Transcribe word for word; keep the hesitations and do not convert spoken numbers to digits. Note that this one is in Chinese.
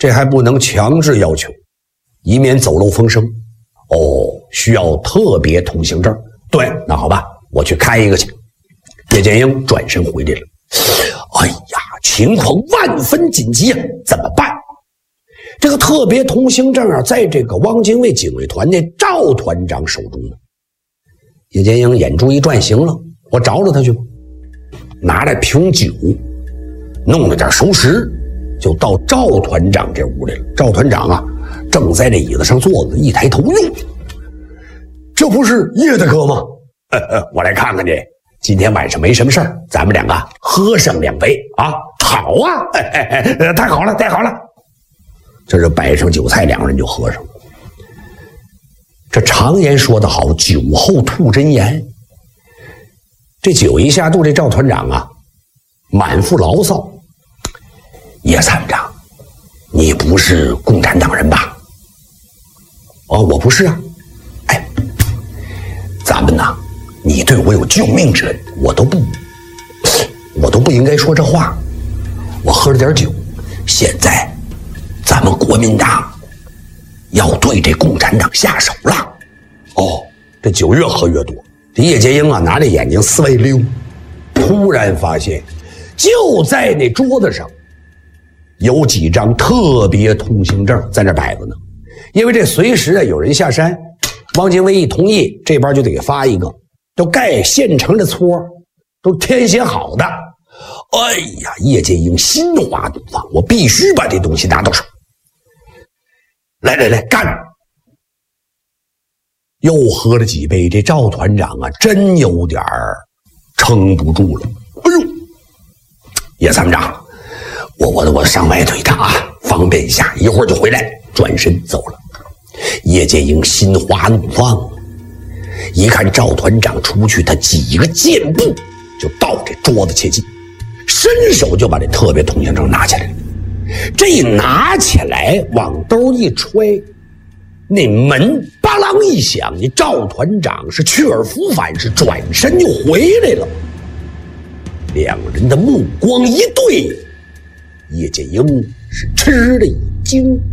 这还不能强制要求，以免走漏风声。哦，需要特别通行证。对，那好吧，我去开一个去。叶剑英转身回来了。哎呀，情况万分紧急啊，怎么办？这个特别通行证啊，在这个汪精卫警卫团的赵团长手中呢。叶剑英眼珠一转，行了，我找找他去吧。拿来瓶酒，弄了点熟食，就到赵团长这屋来了。赵团长啊，正在这椅子上坐着，一抬头，哟，这不是叶大哥吗？呃呃，我来看看你。今天晚上没什么事儿，咱们两个喝上两杯啊！好啊，哎哎哎，太好了，太好了！这是摆上酒菜，两个人就喝上了。这常言说得好，酒后吐真言。这酒一下肚，这赵团长啊，满腹牢骚。叶参长，你不是共产党人吧？哦，我不是啊。哎，咱们呐，你对我有救命之恩，我都不，我都不应该说这话。我喝了点酒，现在咱们国民党要对这共产党下手了。哦，这酒越喝越多。这叶剑英啊，拿着眼睛四围溜，突然发现，就在那桌子上有几张特别通行证在那摆着呢。因为这随时啊有人下山，汪精卫一同意，这边就得给发一个，都盖现成的戳，都填写好的。哎呀，叶剑英心花怒放，我必须把这东西拿到手。来来来，干！又喝了几杯，这赵团长啊，真有点撑不住了。哎呦，叶参长，我我我上外头一趟啊，方便一下，一会儿就回来。转身走了。叶剑英心花怒放，一看赵团长出去，他几个箭步就到这桌子前进，伸手就把这特别通行证拿起来了。这一拿起来往兜一揣，那门巴啷一响，你赵团长是去而复返，是转身就回来了。两人的目光一对，叶剑英是吃了一惊。